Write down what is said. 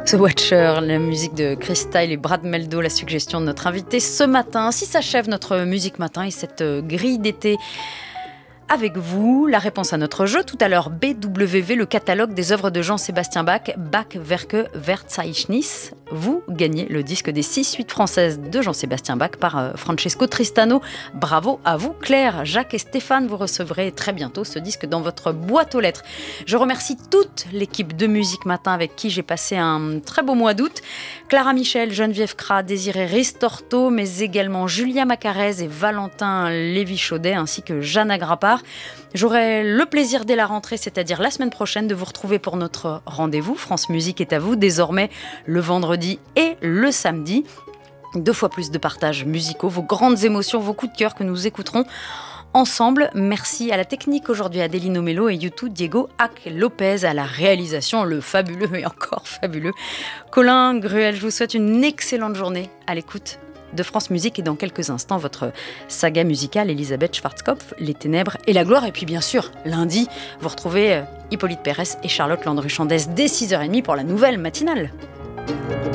The Watcher, la musique de Chris Style et Brad Meldo, la suggestion de notre invité ce matin. Ainsi s'achève notre Musique Matin et cette grille d'été. Avec vous, la réponse à notre jeu. Tout à l'heure, BWV, le catalogue des œuvres de Jean-Sébastien Bach, Bach-Werke Verzeichnis. Vous gagnez le disque des 6 suites françaises de Jean-Sébastien Bach par Francesco Tristano. Bravo à vous, Claire, Jacques et Stéphane. Vous recevrez très bientôt ce disque dans votre boîte aux lettres. Je remercie toute l'équipe de Musique Matin avec qui j'ai passé un très beau mois d'août. Clara Michel, Geneviève Cras, Désiré Ristorto, mais également Julia Macarez et Valentin Lévy-Chaudet, ainsi que Jeanne Grappard. J'aurai le plaisir dès la rentrée, c'est-à-dire la semaine prochaine, de vous retrouver pour notre rendez-vous. France Musique est à vous, désormais le vendredi et le samedi. 2 fois plus de partages musicaux, vos grandes émotions, vos coups de cœur que nous écouterons ensemble. Merci à la technique aujourd'hui, Adelino Melo et YouTube Diego Hac Lopez, à la réalisation, le fabuleux et encore fabuleux Colin Gruel. Je vous souhaite une excellente journée à l'écoute de France Musique et dans quelques instants, votre saga musicale Elisabeth Schwarzkopf, Les Ténèbres et la Gloire. Et puis bien sûr, lundi, vous retrouvez Hippolyte Pérès et Charlotte Landru-Chandès dès 6h30 pour la nouvelle matinale.